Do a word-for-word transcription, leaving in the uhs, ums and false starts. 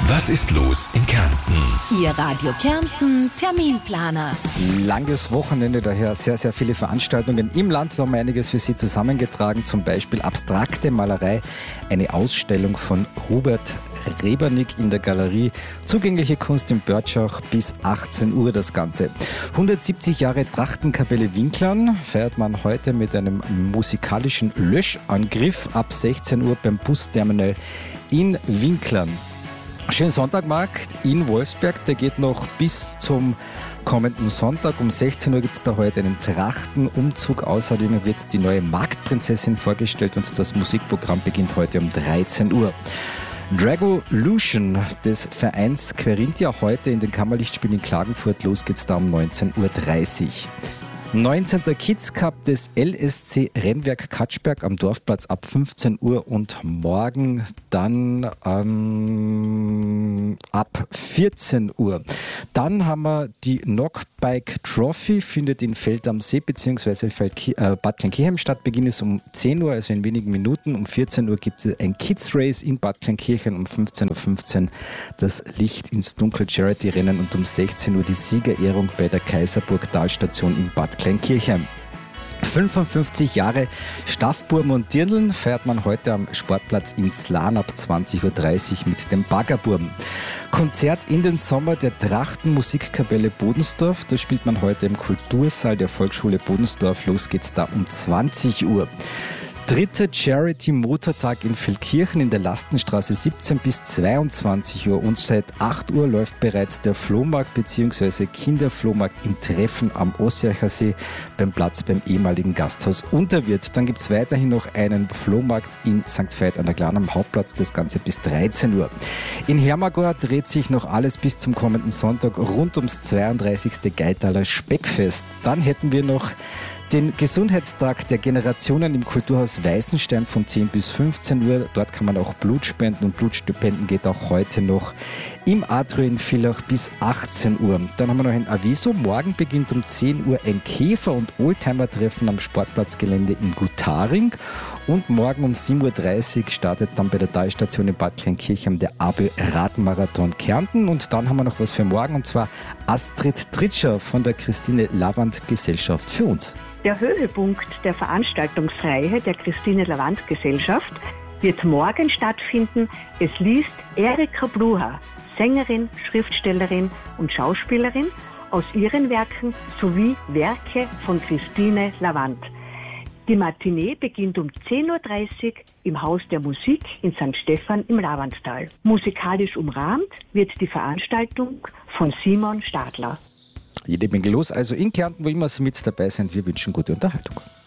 Was ist los in Kärnten? Ihr Radio Kärnten Terminplaner. Langes Wochenende, daher sehr, sehr viele Veranstaltungen im Land. Da haben wir einiges für Sie zusammengetragen, zum Beispiel abstrakte Malerei, eine Ausstellung von Hubert Rebernig in der Galerie, zugängliche Kunst im Börtschach bis achtzehn Uhr das Ganze. hundertsiebzig Jahre Trachtenkapelle Winklern feiert man heute mit einem musikalischen Löschangriff ab sechzehn Uhr beim Busterminal in Winklern. Schönen Sonntagmarkt in Wolfsberg, der geht noch bis zum kommenden Sonntag. Um sechzehn Uhr gibt es da heute einen Trachtenumzug. Außerdem wird die neue Marktprinzessin vorgestellt und das Musikprogramm beginnt heute um dreizehn Uhr. Dragolution des Vereins Querinthia heute in den Kammerlichtspielen in Klagenfurt. Los geht's da um neunzehn Uhr dreißig. neunzehnter Kids Cup des L S C Rennwerk Katschberg am Dorfplatz ab fünfzehn Uhr und morgen dann ähm, ab vierzehn Uhr. Dann haben wir die Knockbike Trophy, findet in Feld am See bzw. äh, Bad Kleinkirchen statt. Beginn ist um zehn Uhr, also in wenigen Minuten. Um vierzehn Uhr gibt es ein Kids Race in Bad Kleinkirchen, um fünfzehn Uhr fünfzehn das Licht ins Dunkel Charity Rennen und um sechzehn Uhr die Siegerehrung bei der Kaiserburg Talstation in Bad Kleinkirchen. fünfundfünfzig Jahre Staffburm und Dirndln feiert man heute am Sportplatz in Zlan ab zwanzig Uhr dreißig mit dem Baggerburm. Konzert in den Sommer der Trachtenmusikkapelle Bodensdorf. Da spielt man heute im Kultursaal der Volksschule Bodensdorf. Los geht's da um zwanzig Uhr. Dritter Charity-Motortag in Feldkirchen in der Lastenstraße siebzehn bis zweiundzwanzig Uhr und seit acht Uhr läuft bereits der Flohmarkt bzw. Kinderflohmarkt in Treffen am Ossiacher See beim Platz beim ehemaligen Gasthaus Unterwirt. Dann gibt es weiterhin noch einen Flohmarkt in Sankt Veit an der Glan am Hauptplatz, das Ganze bis dreizehn Uhr. In Hermagor dreht sich noch alles bis zum kommenden Sonntag rund ums zweiunddreißigste Geitaler Speckfest. Dann hätten wir noch den Gesundheitstag der Generationen im Kulturhaus Weißenstein von zehn bis fünfzehn Uhr. Dort kann man auch Blut spenden und Blutspenden geht auch heute noch im Atrio in Villach bis achtzehn Uhr. Dann haben wir noch ein Aviso. Morgen beginnt um zehn Uhr ein Käfer- und Oldtimer-Treffen am Sportplatzgelände in Gutaring. Und morgen um sieben Uhr dreißig startet dann bei der Talstation in Bad Kleinkirchen der A B Radmarathon Kärnten. Und dann haben wir noch was für morgen, und zwar Astrid Tritscher von der Christine Lavand Gesellschaft für uns. Der Höhepunkt der Veranstaltungsreihe der Christine Lavand Gesellschaft wird morgen stattfinden. Es liest Erika Bluha, Sängerin, Schriftstellerin und Schauspielerin, aus ihren Werken sowie Werke von Christine Lavand. Die Matinee beginnt um zehn Uhr dreißig im Haus der Musik in Sankt Stephan im Lavandtal. Musikalisch umrahmt wird die Veranstaltung von Simon Stadler. Jede Menge los, also in Kärnten, wo immer Sie mit dabei sind. Wir wünschen gute Unterhaltung.